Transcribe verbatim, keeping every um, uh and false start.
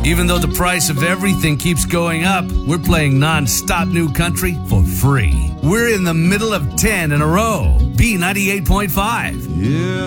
Even though the price of everything keeps going up, we're playing non-stop new country for free. We're in the middle of ten in a row. B ninety-eight point five. Yeah.